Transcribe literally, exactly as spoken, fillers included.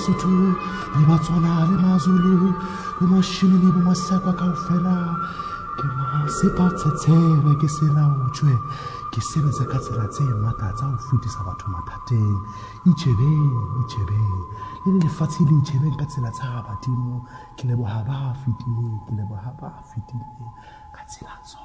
Basotho, le Batswana, le Mazulu, le Mashini, le Masakwa kaofela. Ke ma se pa tsetsebe ke se la utswe. Ke sebetsa ka tsela tse mata tsa ho fetisa batho mathateng. Itjebe, itjebe. Le lefatshe le itjebe ka tsela tsa badimo. Ke leboha ba fetile, ke leboha ba fetile ka tsela tso.